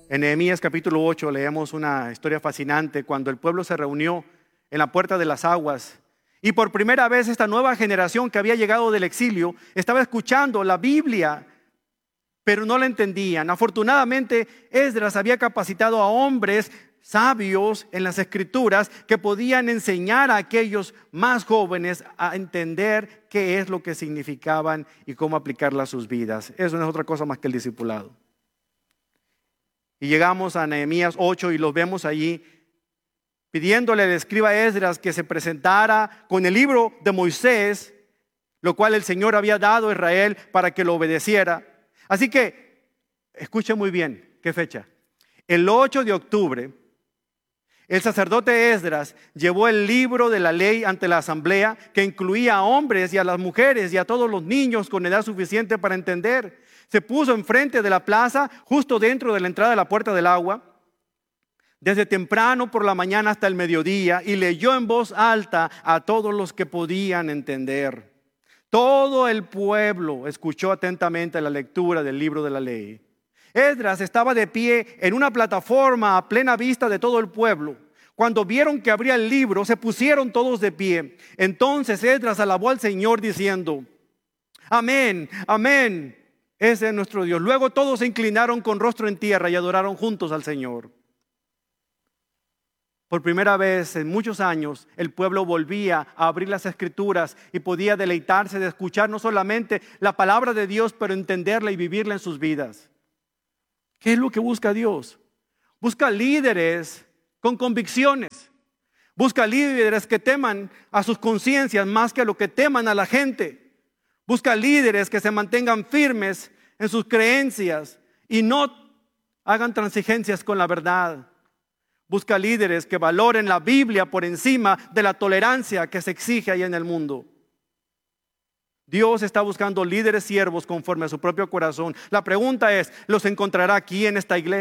En Nehemías capítulo 8 leemos una historia fascinante cuando el pueblo se reunió en la puerta de las aguas y por primera vez esta nueva generación que había llegado del exilio estaba escuchando la Biblia, pero no la entendían. Afortunadamente, Esdras había capacitado a hombres sabios en las Escrituras que podían enseñar a aquellos más jóvenes a entender qué es lo que significaban y cómo aplicarla a sus vidas. Eso no es otra cosa más que el discipulado. Y llegamos a Nehemías 8 y los vemos allí pidiéndole al escriba Esdras que se presentara con el libro de Moisés, lo cual el Señor había dado a Israel para que lo obedeciera. Así que, escuche muy bien, ¿qué fecha? El 8 de octubre, el sacerdote Esdras llevó el libro de la ley ante la asamblea, que incluía a hombres y a las mujeres y a todos los niños con edad suficiente para entender. Se puso enfrente de la plaza, justo dentro de la entrada de la puerta del agua, desde temprano por la mañana hasta el mediodía, y leyó en voz alta a todos los que podían entender. Todo el pueblo escuchó atentamente la lectura del libro de la ley. Esdras estaba de pie en una plataforma a plena vista de todo el pueblo. Cuando vieron que abría el libro, se pusieron todos de pie. Entonces Esdras alabó al Señor diciendo: amén, amén, ese es nuestro Dios. Luego todos se inclinaron con rostro en tierra y adoraron juntos al Señor. Por primera vez en muchos años, el pueblo volvía a abrir las Escrituras y podía deleitarse de escuchar no solamente la palabra de Dios, pero entenderla y vivirla en sus vidas. ¿Qué es lo que busca Dios? Busca líderes con convicciones. Busca líderes que teman a sus conciencias más que a lo que teman a la gente. Busca líderes que se mantengan firmes en sus creencias y no hagan transigencias con la verdad. Busca líderes que valoren la Biblia por encima de la tolerancia que se exige ahí en el mundo. Dios está buscando líderes siervos conforme a su propio corazón. La pregunta es, ¿los encontrará aquí en esta iglesia?